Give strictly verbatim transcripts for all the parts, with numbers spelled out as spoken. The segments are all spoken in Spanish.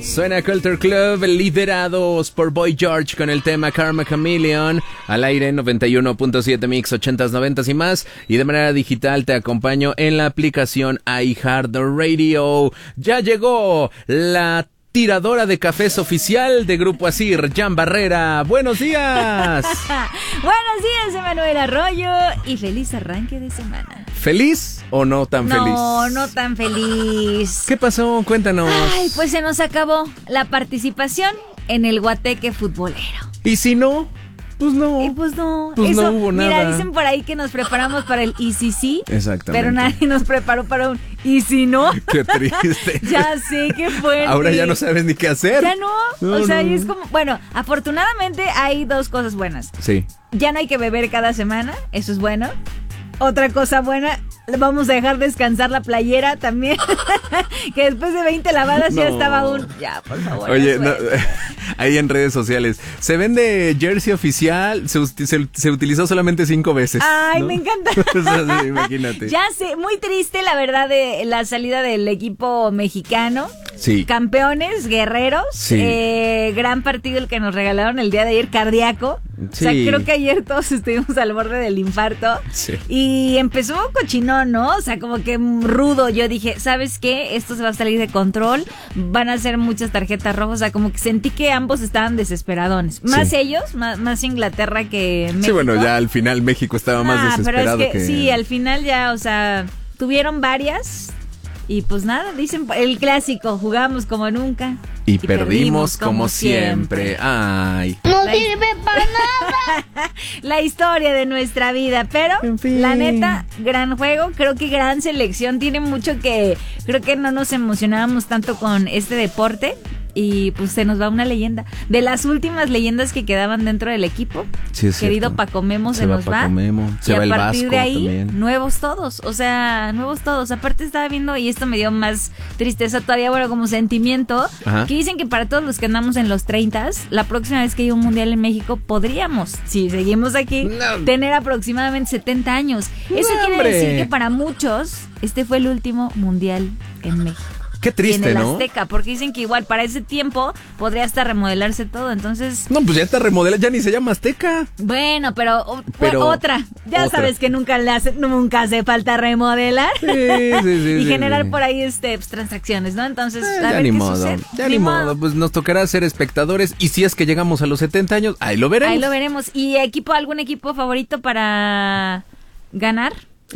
Suena Culture Club, liderados por Boy George con el tema Karma Chameleon, al aire noventa y uno punto siete Mix, ochentas, noventas y más, y de manera digital te acompaño en la aplicación iHeartRadio. Ya llegó la tiradora de cafés oficial de Grupo Asir, Jan Barrera. ¡Buenos días! Buenos días, Emanuel Arroyo, y feliz arranque de semana. ¿Feliz o no tan no, feliz? No, no tan feliz. ¿Qué pasó? Cuéntanos. Ay, pues se nos acabó la participación en el Guateque futbolero. ¿Y si no? Pues no. Y pues no. Pues Eso, no hubo nada. Mira, dicen por ahí que nos preparamos para el y si sí. Exactamente. Pero nadie nos preparó para un y si no. Qué triste. Ya sé, qué fuerte. Ahora ya no sabes ni qué hacer. Ya no. no o sea, no. y es como, bueno, afortunadamente hay dos cosas buenas. Sí. Ya no hay que beber cada semana, eso es bueno. Otra cosa buena, vamos a dejar descansar la playera también. Que después de veinte lavadas no. ya estaba un... Ya, por favor. Oye, no, ahí en redes sociales, se vende jersey oficial, se, se, se utilizó solamente cinco veces. Ay, ¿no? me encanta. O sea, sí, imagínate. Ya sé, muy triste la verdad de la salida del equipo mexicano. Sí. Campeones, guerreros. Sí. Eh, gran partido el que nos regalaron el día de ayer, cardíaco. Sí. O sea, creo que ayer todos estuvimos al borde del infarto. Sí. Y empezó cochinón, ¿no? O sea, como que rudo. Yo dije, ¿sabes qué? Esto se va a salir de control. Van a ser muchas tarjetas rojas. O sea, como que sentí que ambos estaban desesperadones. Más sí. ellos, más, más Inglaterra que México. Sí, bueno, ya al final México estaba más ah, desesperado pero es que, que... Sí, al final ya, o sea, tuvieron varias... Y pues nada, dicen el clásico, jugamos como nunca. Y, y perdimos, perdimos como, como siempre. siempre. Ay. No la sirve para nada. La historia de nuestra vida, pero en fin. La neta, gran juego, creo que gran selección. Tiene mucho que, creo que no nos emocionábamos tanto con este deporte. Y pues se nos va una leyenda. De las últimas leyendas que quedaban dentro del equipo, sí, querido Paco Memo se, se nos va. Paco Memo. Se y va a el partir Vasco de ahí, también. Nuevos todos. O sea, nuevos todos. Aparte estaba viendo, y esto me dio más tristeza todavía, bueno, como sentimiento, Ajá. que dicen que para todos los que andamos en los treintas, la próxima vez que haya un mundial en México, podríamos, si seguimos aquí, no. tener aproximadamente setenta años. Eso no, quiere hombre. decir que para muchos, este fue el último mundial en México. Qué triste, en el ¿no? Azteca, porque dicen que igual para ese tiempo podría hasta remodelarse todo, entonces... No, pues ya está remodelado, ya ni se llama Azteca. Bueno, pero, pero otra, ya otra. Sabes que nunca le hace, nunca hace falta remodelar. Sí, sí, sí. y sí, generar sí. por ahí este pues, transacciones, ¿no? Entonces, eh, a ya ver ni qué modo, sucede. ya ni, ni modo. modo, pues nos tocará ser espectadores, y si es que llegamos a los setenta años, ahí lo veremos. Ahí lo veremos. ¿Y equipo, algún equipo favorito para ganar?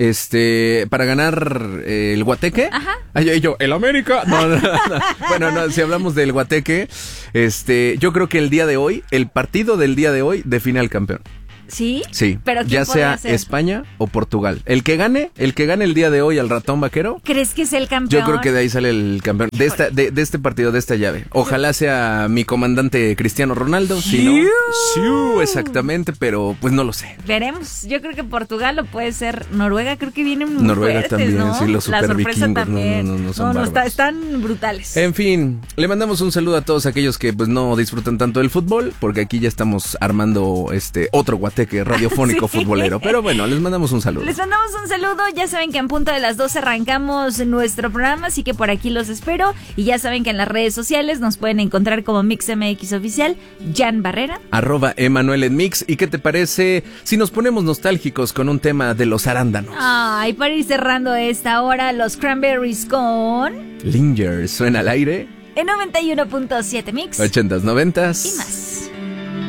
Este, para ganar eh, el Guateque. Ajá. Ay, yo, el América. No, no, no, no. Bueno, no, si hablamos del Guateque, este, yo creo que el día de hoy, el partido del día de hoy define al campeón. ¿Sí? Sí, pero ya sea ser? España o Portugal. El que gane, el que gane el día de hoy al ratón vaquero. ¿Crees que es el campeón? Yo creo que de ahí sale el campeón de esta, de, de este partido, de esta llave. Ojalá sea mi comandante Cristiano Ronaldo, si no, sí, exactamente, pero pues no lo sé. Veremos. Yo creo que Portugal o puede ser Noruega, creo que vienen muy Noruega fuertes, también, ¿no? sí, los super La sorpresa vikingos, también. No, no, no, son no, no está, bárbaros. están brutales. En fin, le mandamos un saludo a todos aquellos que pues no disfrutan tanto del fútbol, porque aquí ya estamos armando este otro Guateque radiofónico. Sí. Futbolero, pero bueno, les mandamos un saludo. Les mandamos un saludo, ya saben que en punto de las doce arrancamos nuestro programa, así que por aquí los espero, y ya saben que en las redes sociales nos pueden encontrar como MixMX Oficial, Jan Barrera, arroba Emanuel en Mix. ¿Y qué te parece si nos ponemos nostálgicos con un tema de los arándanos? Ay, para ir cerrando esta hora, los Cranberries con... Linger, suena al aire en noventa y uno punto siete Mix, ochentas, noventas y más.